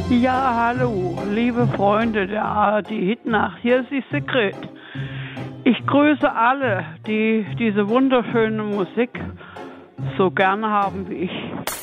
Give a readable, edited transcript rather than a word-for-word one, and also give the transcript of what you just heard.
Ja, hallo, liebe Freunde der ARD Hitnacht, hier ist die Sigrid. Ich grüße alle, die diese wunderschöne Musik so gern haben wie ich.